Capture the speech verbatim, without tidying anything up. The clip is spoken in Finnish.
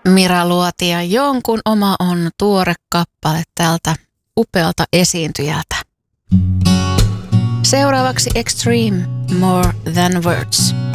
Mira Luoti ja Jonkun oma on tuore kappale tältä upealta esiintyjältä. Seuraavaksi Extreme, More Than Words.